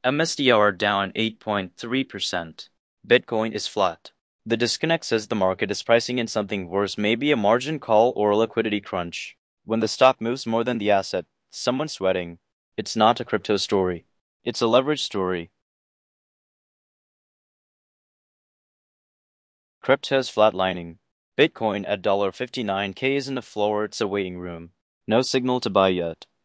MSTR down 8.3%. Bitcoin is flat. The disconnect says the market is pricing in something worse, maybe a margin call or a liquidity crunch. When the stock moves more than the asset, someone's sweating. It's not a crypto story. It's a leverage story. Crypto's flatlining. Bitcoin at $59K isn't a floor, it's a waiting room. No signal to buy yet.